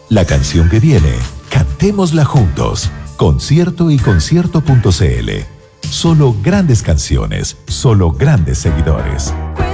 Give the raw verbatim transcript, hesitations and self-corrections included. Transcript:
La canción que viene, cantémosla juntos. Concierto y concierto punto c l. Solo grandes canciones, solo grandes seguidores.